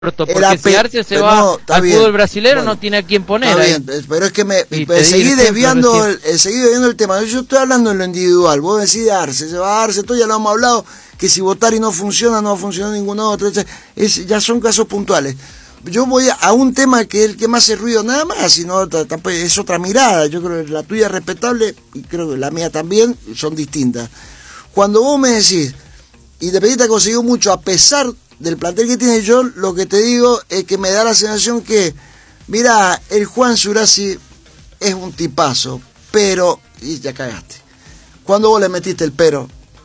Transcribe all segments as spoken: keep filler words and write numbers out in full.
porque si Arce se va no, al bien. fútbol brasileño bueno, no tiene a quién poner está ahí. Bien, pero es que me, me seguí desviando el, el, seguí desviando el tema. Yo estoy hablando en lo individual. Vos decís de Arce, se va a Arce, todo ya lo hemos hablado, que si Bottari no funciona, no va a funcionar ningún otro. Es, ya son casos puntuales. Yo voy a, a un tema que es el que más hace ruido nada más, sino es otra mirada. Yo creo que la tuya es respetable y creo que la mía también, son distintas. Cuando vos me decís, Independiente ha conseguido mucho a pesar del plantel que tiene, yo lo que te digo es que me da la sensación que, mira, el Juan Shurazi es un tipazo, pero, y ya cagaste. Cuando vos le metiste el pero,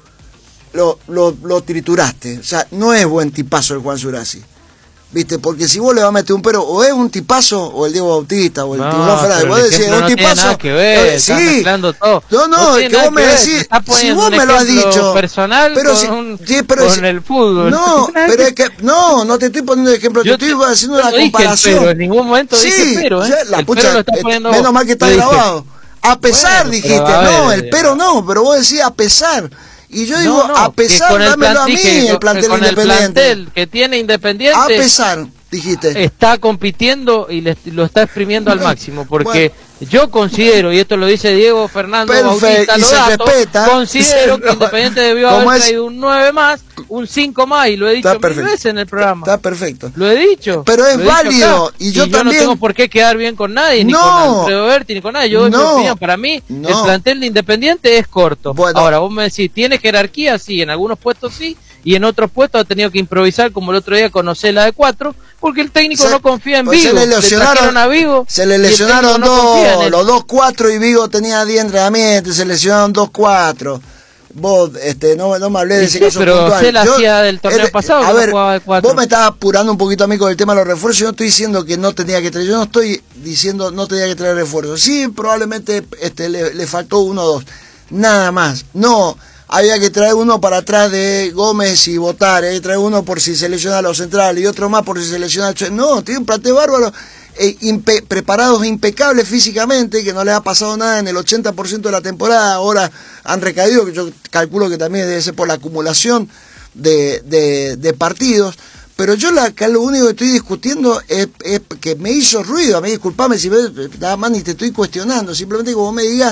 lo, lo, lo trituraste. O sea, no es buen tipazo el Juan Shurazi. ¿Viste? Porque si vos le vas a meter un pero, o es un tipazo, o el Diego Bautista, o el no, Tiburón Fernández, vos decís, es un no tipazo. Que ver, sí, todo. no, no, no es que vos me decís, si vos me lo has dicho, personal pero con, si, un, sí, pero con si, el fútbol. No, pero es que, no, no te estoy poniendo de ejemplo, te, te estoy haciendo una comparación. Pero en ningún momento sí, dije pero, ¿eh? La el pucha, pero lo está poniendo menos mal que está grabado. A pesar, bueno, dijiste, pero, no, ver, el pero no, pero vos decís a pesar. Y yo digo, no, no, a pesar, dámelo a mí, que, el plantel con Independiente. El plantel que tiene Independiente. A pesar, dijiste. Está compitiendo y le, lo está exprimiendo al máximo, porque bueno, yo considero, y esto lo dice Diego Fernando Perfecto, Bautista, y se datos, respeta, considero que Independiente debió haber es? traído un nueve más, un cinco más, y lo he dicho mil veces en el programa. Está perfecto. Lo he dicho. Pero es válido, y yo y también. Yo no tengo por qué quedar bien con nadie, ni no, con Alfredo Berti, ni con nadie. Yo doy no, mi opinión. Para mí, no. el plantel de Independiente es corto. Bueno. Ahora, vos me decís, ¿tiene jerarquía? Sí, en algunos puestos sí, y en otros puestos ha tenido que improvisar, como el otro día con Ocela de cuatro, porque el técnico se, no confía en pues Vigo. Se le lesionaron a Vigo. Se le lesionaron no dos, los dos cuatro y Vigo tenía diez entrenamientos, se lesionaron dos cuatro. Vos, este, no, no me hablé de ese sí, caso pero puntual. Ocela hacía del torneo el, pasado a que ver, no jugaba de cuatro. Vos me estabas apurando un poquito a mí con el tema de los refuerzos. Yo no estoy diciendo que no tenía que traer, yo no estoy diciendo no tenía que traer refuerzos. Sí, probablemente este, le, le faltó uno o dos. Nada más. No, había que traer uno para atrás de Gómez y Bottari, hay que traer uno por si se lesiona a los centrales y otro más por si se lesiona a... No, tiene un plantel bárbaro, eh, impe preparados impecables físicamente, que no les ha pasado nada en el ochenta por ciento de la temporada. Ahora han recaído, que yo calculo que también debe ser por la acumulación de, de, de partidos. Pero yo la, que lo único que estoy discutiendo es, es que me hizo ruido. A mí, disculpame si me, nada más ni te estoy cuestionando, simplemente como me digas,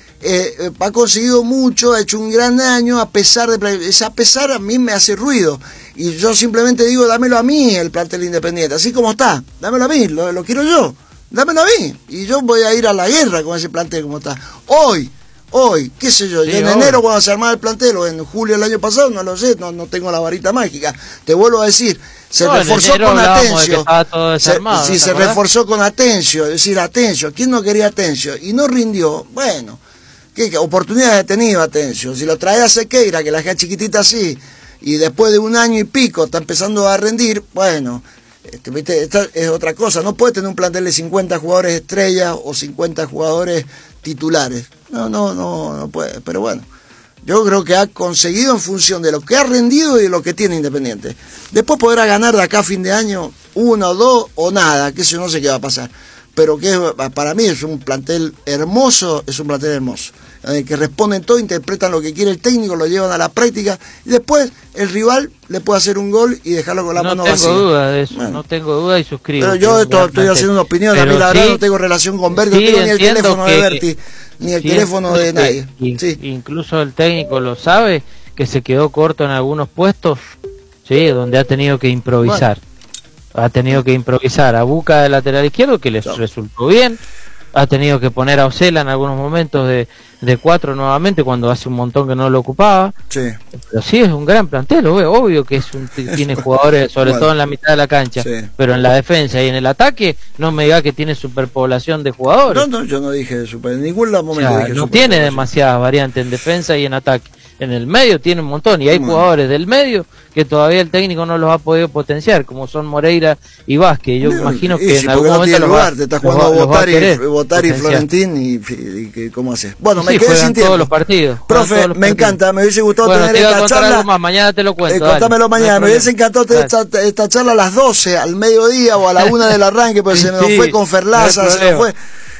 eh, ha conseguido mucho, ha hecho un gran daño, a pesar de ese a pesar a mí me hace ruido. Y yo simplemente digo, dámelo a mí el plantel Independiente, así como está, dámelo a mí, lo, lo quiero yo, dámelo a mí. Y yo voy a ir a la guerra con ese plantel como está. Hoy, hoy, qué sé yo, sí, en hoy. enero cuando se armaba el plantel, o en julio del año pasado, no lo sé, no, no tengo la varita mágica. Te vuelvo a decir, se no, reforzó con Atencio. Se, sí, se reforzó con Atencio, es decir, Atencio. ¿Quién no quería Atencio? Y no rindió. Bueno, ¿qué, qué oportunidades ha tenido Atencio? Si lo trae a Sequeira, que la deja chiquitita así, y después de un año y pico está empezando a rendir, bueno, este, ¿viste? Esta es otra cosa. No puede tener un plantel de cincuenta jugadores estrellas o cincuenta jugadores titulares. No, no, no, no puede. Pero bueno, yo creo que ha conseguido en función de lo que ha rendido y de lo que tiene Independiente. Después podrá ganar de acá a fin de año uno, dos o nada, que eso no sé qué va a pasar. Pero que para mí es un plantel hermoso, es un plantel hermoso. Eh, que responden todo, interpretan lo que quiere el técnico, lo llevan a la práctica y después el rival le puede hacer un gol y dejarlo con la no mano vacía. No tengo duda de eso, bueno. no tengo duda y suscribo. Pero yo esto, estoy haciendo una opinión, a mí la verdad sí, no tengo relación con Berti, sí, no tengo ni el teléfono que, de Berti, ni el sí, teléfono de nadie. In, sí. Incluso el técnico lo sabe, que se quedó corto en algunos puestos, sí, donde ha tenido que improvisar. Bueno. Ha tenido que improvisar a Buca de lateral izquierdo, que les no. resultó bien. Ha tenido que poner a Ocela en algunos momentos de, de cuatro nuevamente, cuando hace un montón que no lo ocupaba. Sí. Pero sí, es un gran plantel, obvio que es un, tiene jugadores, sobre bueno, todo en la mitad de la cancha. Sí. Pero en la defensa y en el ataque, no me diga que tiene superpoblación de jugadores. No, no, yo no dije super, en ningún momento o sea, dije no tiene demasiadas variantes en defensa y en ataque. En el medio tiene un montón, y hay bueno. jugadores del medio que todavía el técnico no los ha podido potenciar, como son Moreira y Vázquez. Yo no, imagino que si en algún no momento los lugar, va, te estás jugando los va, Bottari, Bottari y Florentín y, y, y ¿cómo haces? Bueno, sí, me quedé sin tiempo. Todos los partidos. Profe, los me partidos. encanta, me hubiese gustado bueno, tener esta charla. Más. Mañana te lo cuento. Eh, contámelo mañana, no me hubiese encantado tener esta, esta charla a las doce, al mediodía o a la una del arranque, porque sí, se nos sí, fue con Ferlaza, no se nos fue.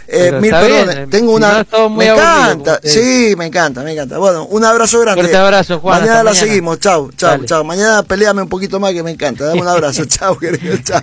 Eh, mil perdones. Bien, Tengo si una. no, me encanta. Sí, me encanta, me encanta. Bueno, un abrazo grande. Fuerte abrazo, Juan. Mañana la mañana. seguimos. Chau, chau, Dale. chau. Mañana peleame un poquito más que me encanta. Dame un abrazo. Chau, querido. Chau.